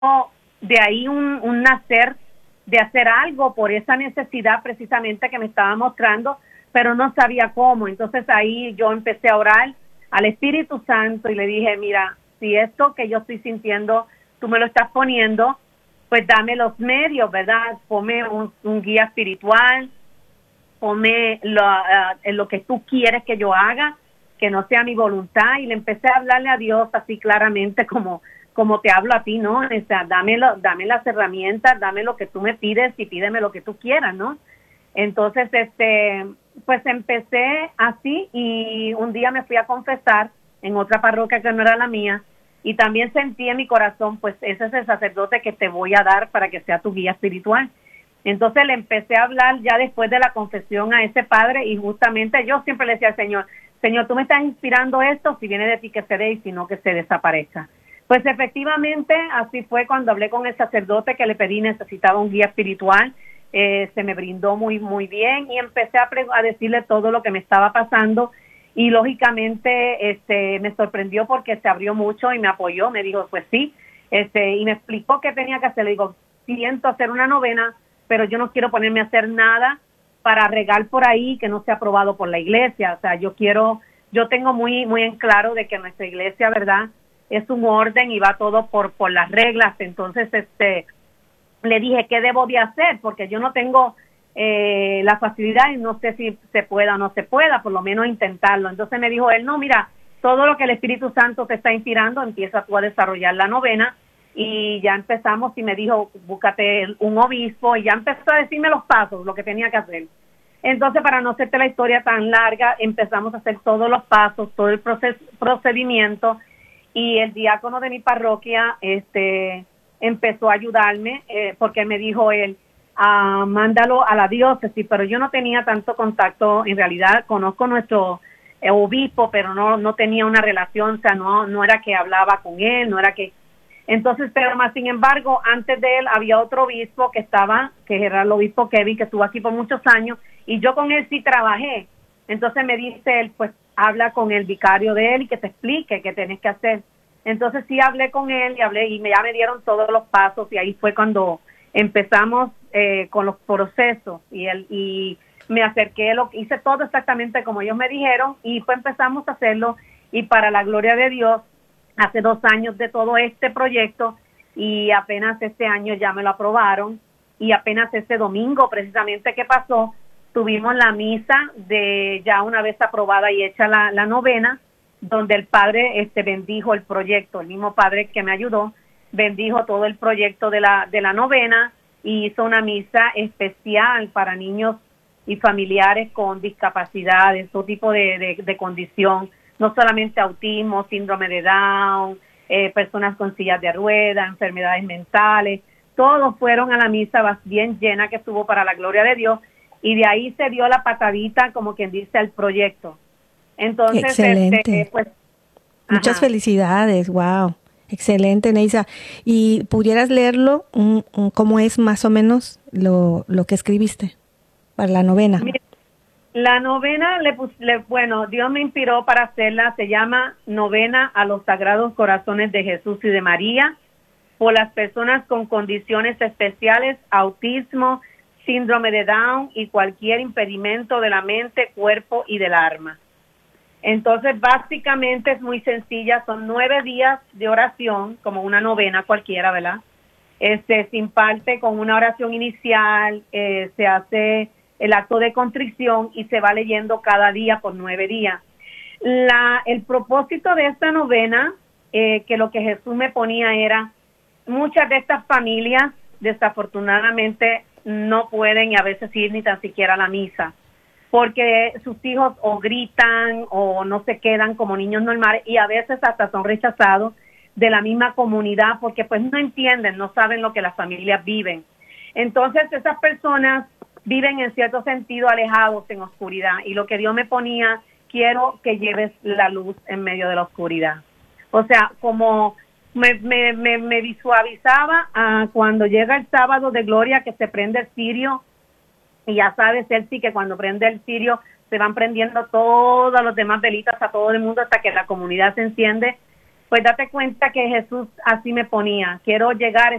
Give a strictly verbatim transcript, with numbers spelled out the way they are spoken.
de ahí un, un nacer de hacer algo por esa necesidad precisamente que me estaba mostrando, pero no sabía cómo. Entonces ahí yo empecé a orar al Espíritu Santo y le dije, mira, si esto que yo estoy sintiendo, tú me lo estás poniendo, pues dame los medios, ¿verdad? Ponme un, un guía espiritual, ponme lo, uh, lo que tú quieres que yo haga, que no sea mi voluntad. Y le empecé a hablarle a Dios así claramente como, como te hablo a ti, ¿no? O sea, dame, lo, dame las herramientas, dame lo que tú me pides y pídeme lo que tú quieras, ¿no? Entonces, este, pues empecé así y un día me fui a confesar en otra parroquia que no era la mía y también sentí en mi corazón, pues ese es el sacerdote que te voy a dar para que sea tu guía espiritual. Entonces le empecé a hablar ya después de la confesión a ese padre y justamente yo siempre le decía al Señor, Señor, tú me estás inspirando esto, si viene de ti que se dé y si no que se desaparezca. Pues efectivamente así fue cuando hablé con el sacerdote que le pedí, necesitaba un guía espiritual. Eh, se me brindó muy muy bien y empecé a, pre- a decirle todo lo que me estaba pasando y lógicamente este me sorprendió porque se abrió mucho y me apoyó, me dijo pues sí, este y me explicó qué tenía que hacer. Le digo, siento hacer una novena, pero yo no quiero ponerme a hacer nada para regar por ahí que no sea aprobado por la iglesia. O sea, yo quiero, yo tengo muy muy en claro de que nuestra iglesia, ¿verdad?, es un orden y va todo por por las reglas. Entonces este le dije qué debo de hacer porque yo no tengo eh, la facilidad y no sé si se pueda o no se pueda, por lo menos intentarlo. Entonces me dijo él, no, mira, todo lo que el Espíritu Santo te está inspirando, empieza tú a desarrollar la novena. Y ya empezamos y me dijo, búscate un obispo, y ya empezó a decirme los pasos, lo que tenía que hacer. Entonces, para no hacerte la historia tan larga, empezamos a hacer todos los pasos, todo el proces, procedimiento, y el diácono de mi parroquia este empezó a ayudarme, eh, porque me dijo él, ah, mándalo a la diócesis, pero yo no tenía tanto contacto. En realidad conozco nuestro eh, obispo, pero no no tenía una relación, o sea, no no era que hablaba con él, no era que... Entonces, pero más sin embargo, antes de él había otro obispo que estaba, que era el obispo Kevin, que estuvo aquí por muchos años, y yo con él sí trabajé. Entonces me dice él, pues habla con el vicario de él y que te explique qué tenés que hacer. Entonces sí hablé con él y hablé y me, ya me dieron todos los pasos y ahí fue cuando empezamos eh, con los procesos y él y me acerqué, lo hice todo exactamente como ellos me dijeron y pues empezamos a hacerlo y para la gloria de Dios, hace dos años de todo este proyecto y apenas este año ya me lo aprobaron y apenas este domingo precisamente que pasó, tuvimos la misa de ya una vez aprobada y hecha la, la novena, donde el padre este bendijo el proyecto, el mismo padre que me ayudó, bendijo todo el proyecto de la de la novena y hizo una misa especial para niños y familiares con discapacidades, todo tipo de, de, de condición, no solamente autismo, síndrome de Down, eh, personas con sillas de ruedas, enfermedades mentales, todos fueron a la misa bien llena que estuvo para la gloria de Dios y de ahí se dio la patadita, como quien dice, al proyecto. Entonces, Excelente. este, pues, Muchas ajá. felicidades, wow. Excelente, Neisa. ¿Y pudieras leerlo, un, un, cómo es más o menos lo, lo que escribiste para la novena? Mira, la novena, le, pus, le bueno, Dios me inspiró para hacerla, se llama Novena a los Sagrados Corazones de Jesús y de María, por las personas con condiciones especiales, autismo, síndrome de Down y cualquier impedimento de la mente, cuerpo y del alma. Entonces, básicamente es muy sencilla, son nueve días de oración, como una novena cualquiera, ¿verdad? Este, se imparte con una oración inicial, eh, se hace el acto de contrición y se va leyendo cada día por nueve días. La, el propósito de esta novena, eh, que lo que Jesús me ponía era, muchas de estas familias desafortunadamente no pueden y a veces ir ni tan siquiera a la misa, porque sus hijos o gritan o no se quedan como niños normales y a veces hasta son rechazados de la misma comunidad porque pues no entienden, no saben lo que las familias viven. Entonces esas personas viven en cierto sentido alejados en oscuridad y lo que Dios me ponía, quiero que lleves la luz en medio de la oscuridad. O sea, como me, me, me, me visualizaba uh, cuando llega el sábado de gloria que se prende el cirio. Y ya sabes, él sí que cuando prende el cirio se van prendiendo todas las demás velitas a todo el mundo hasta que la comunidad se enciende. Pues date cuenta que Jesús así me ponía, quiero llegar